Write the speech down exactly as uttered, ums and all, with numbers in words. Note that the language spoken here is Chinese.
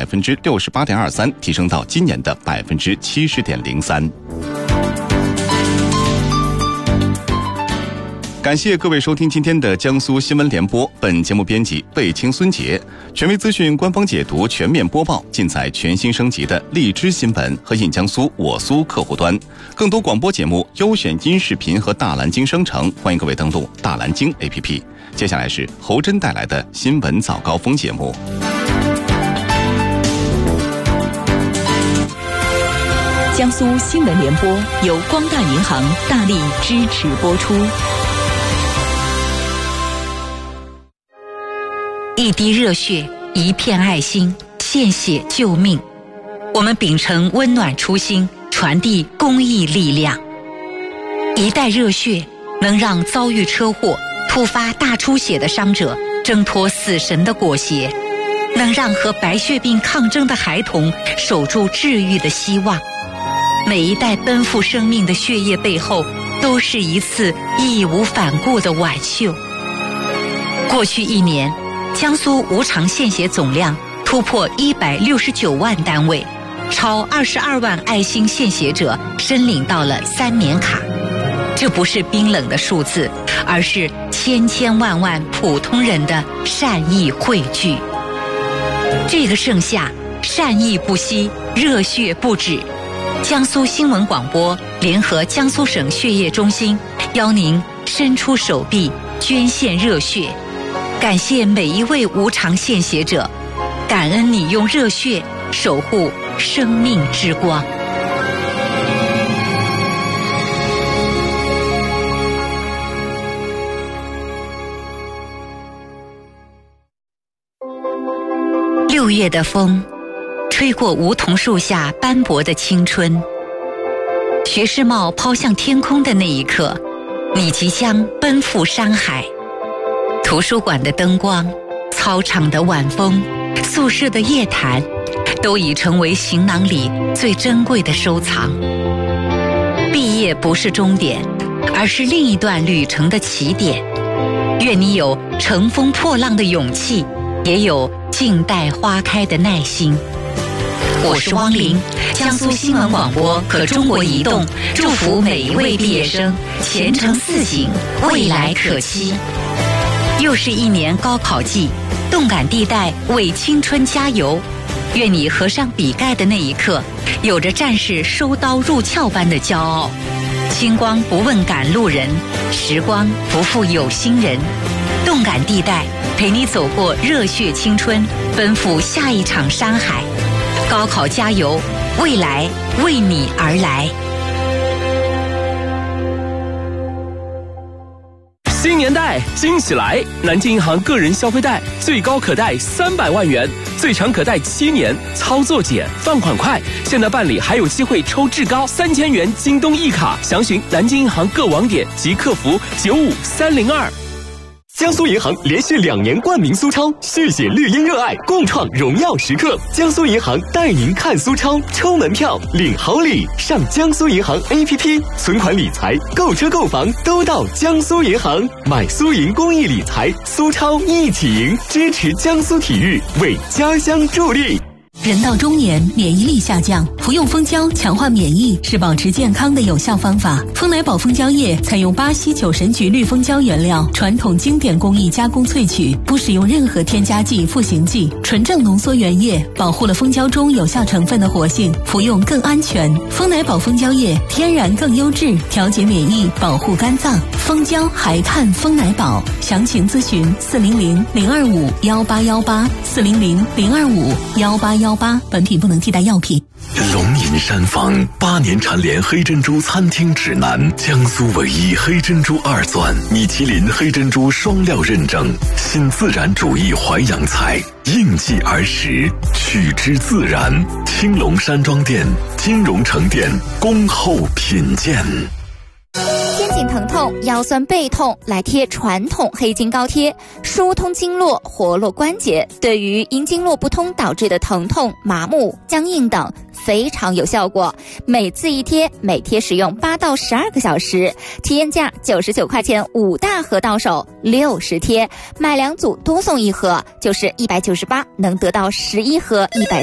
百分之六十八点二三提升到今年的百分之七十点零三。感谢各位收听今天的江苏新闻联播，本节目编辑卫青、孙杰，权威资讯、官方解读、全面播报尽在全新升级的荔枝新闻和印江苏我苏客户端。更多广播节目、优选音视频和大蓝鲸生成，欢迎各位登录大蓝鲸 A P P。接下来是侯真带来的新闻早高峰节目。 江苏新闻联播由光大银行大力支持播出。 一滴热血，一片爱心，献血救命。我们秉承温暖初心，传递公益力量。一袋热血能让遭遇车祸、突发大出血的伤者挣脱死神的裹挟，能让和白血病抗争的孩童守住治愈的希望。每一袋奔赴生命的血液背后，都是一次义无反顾的挽救。过去一年，江苏无偿献血总量突破一百六十九万单位，超二十二万爱心献血者申领到了三年卡。这不是冰冷的数字，而是千千万万普通人的善意汇聚。这个盛夏，善意不息，热血不止。江苏新闻广播联合江苏省血液中心，邀您伸出手臂捐献热血。感谢每一位无偿献血者，感恩你用热血守护生命之光。六月的风，吹过梧桐树下斑驳的青春。学士帽抛向天空的那一刻，你即将奔赴山海。图书馆的灯光，操场的晚风，宿舍的夜谈，都已成为行囊里最珍贵的收藏。毕业不是终点，而是另一段旅程的起点。愿你有乘风破浪的勇气，也有静待花开的耐心。我是汪玲，江苏新闻广播和中国移动祝福每一位毕业生前程似锦，未来可期。又是一年高考季，动感地带为青春加油。愿你合上笔盖的那一刻，有着战士收刀入鞘般的骄傲。星光不问赶路人，时光不负有心人。动感地带陪你走过热血青春，奔赴下一场山海。高考加油，未来为你而来。 新年贷惊喜来！南京银行个人消费贷最高可贷三百万元，最长可贷七年，操作简，放款快。现在办理还有机会抽至高三千元京东一卡，详询南京银行各网点及客服九五三零二。 江苏银行连续两年冠名苏超，续写绿茵热爱，共创荣耀时刻。江苏银行带您看苏超，抽门票，领好礼。上江苏银行 A P P， 存款理财、购车购房都到江苏银行。买苏银公益理财，苏超一起赢，支持江苏体育，为家乡助力。 人到中年，免疫力下降，服用蜂胶强化免疫是保持健康的有效方法。蜂奶宝蜂胶液采用巴西九神菊绿蜂胶原料，传统经典工艺加工萃取，不使用任何添加剂、赋形剂，纯正浓缩原液，保护了蜂胶中有效成分的活性，服用更安全。蜂奶宝蜂胶液天然更优质，调节免疫，保护肝脏。蜂胶还看蜂奶宝，详情咨询四零零零二五幺八幺八四零零零二五幺八幺八。本品不能替代药品。 龙吟山房八年蝉联黑珍珠餐厅指南，江苏唯一黑珍珠二钻，米其林黑珍珠双料认证，新自然主义淮扬菜，应季而食，取之自然。青龙山庄店、金融城店恭候品鉴。 肩颈疼痛、腰酸背痛，来贴传统黑金膏贴，疏通经络，活络关节，对于因经络不通导致的疼痛、麻木、僵硬等非常有效果。每次一贴，每贴使用八到十二个小时，体验价九十九块钱，五大盒到手，六十贴，买两组多送一盒，就是一百九十八，能得到十一盒一百。